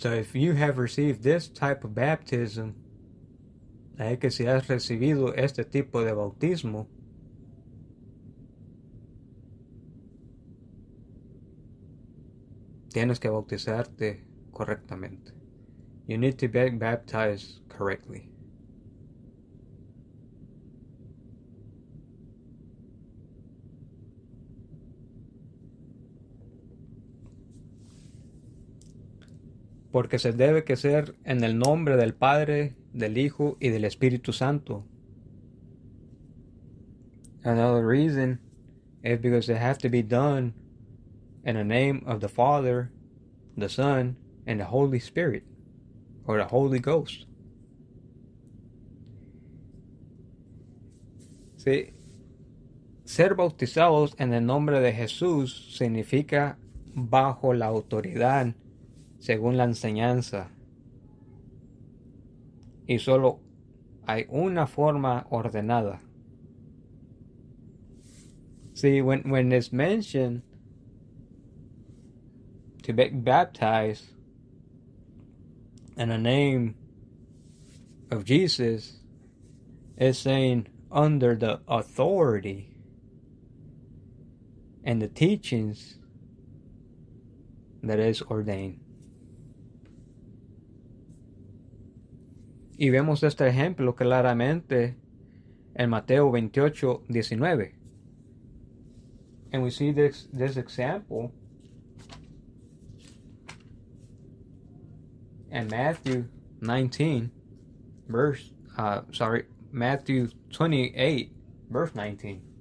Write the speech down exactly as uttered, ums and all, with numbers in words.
So if you have received this type of baptism, es que si has recibido este tipo de bautismo, tienes que bautizarte correctamente. You need to be baptized correctly. Porque se debe que ser en el nombre del Padre, del Hijo y del Espíritu Santo. Another reason is because they have to be done in the name of the Father, the Son, and the Holy Spirit, or the Holy Ghost. Sí, ser bautizados en el nombre de Jesús significa bajo la autoridad según la enseñanza. Y solo hay una forma ordenada. See, when, when it's mentioned to be baptized in the name of Jesus, it's saying under the authority and the teachings that is ordained. Y vemos este ejemplo claramente en Mateo veintiocho diecinueve. And we see this, this example in Matthew nineteen, verse, uh, sorry, Matthew twenty-eight, verse nineteen.